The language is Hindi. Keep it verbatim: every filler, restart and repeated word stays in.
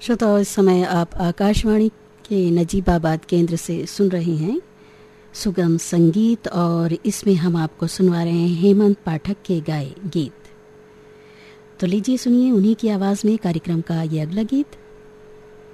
श्रोताओं, इस समय आप आकाशवाणी के नजीबाबाद केंद्र से सुन रहे हैं सुगम संगीत और इसमें हम आपको सुनवा रहे हैं हेमंत पाठक के गाए गीत। तो लीजिए सुनिए उन्हीं की आवाज़ में कार्यक्रम का ये अगला गीत।